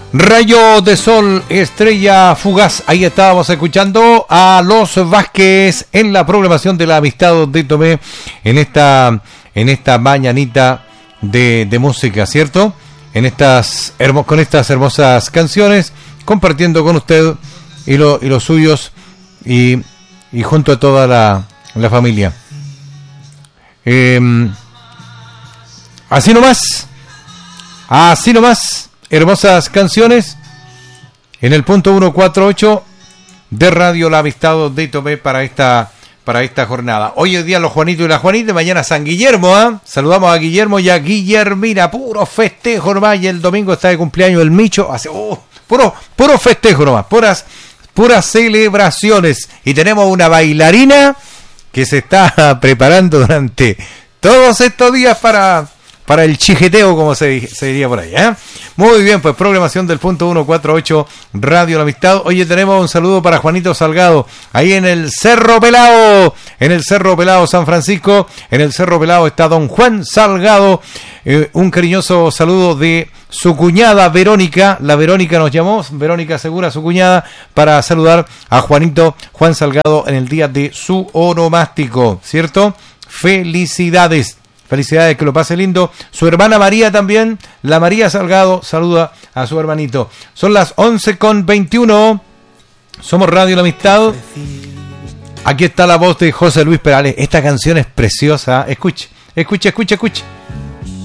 Rayo de sol, estrella fugaz. Ahí estábamos escuchando a Los Vázquez en la programación de la Amistad de Tomé en esta mañanita de música, ¿cierto? Con estas hermosas canciones, compartiendo con usted y los suyos y junto a toda la familia. Así nomás, hermosas canciones en el punto 148 de Radio La Amistad de Tomé para esta jornada. Hoy es día los Juanitos y las Juanitas, mañana San Guillermo, ¿eh? Saludamos a Guillermo y a Guillermina, puro festejo nomás, y el domingo está de cumpleaños el Micho, puro festejo nomás, puras celebraciones, y tenemos una bailarina que se está preparando durante todos estos días para el chijeteo, como se diría por ahí, ¿eh? Muy bien, pues programación del punto 148 Radio La Amistad. Oye, tenemos un saludo para Juanito Salgado, ahí en el Cerro Pelado, San Francisco. En el Cerro Pelado está don Juan Salgado. Un cariñoso saludo de su cuñada Verónica. La Verónica nos llamó, Verónica Segura, su cuñada, para saludar a Juan Salgado en el día de su onomástico, ¿cierto? Felicidades, que lo pase lindo. Su hermana María también, la María Salgado, saluda a su hermanito. Son las 11:21. Somos Radio La Amistad. Aquí está la voz de José Luis Perales. Esta canción es preciosa. Escuche.